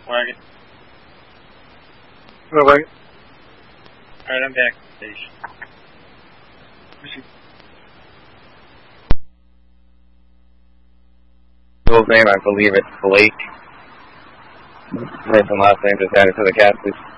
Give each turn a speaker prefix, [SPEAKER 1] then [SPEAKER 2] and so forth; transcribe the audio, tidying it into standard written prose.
[SPEAKER 1] Wagon.
[SPEAKER 2] Hello, Wagon.
[SPEAKER 1] Alright, I'm back at the station.
[SPEAKER 3] His name, I believe it's Blake. First and last name just added to the cat, please.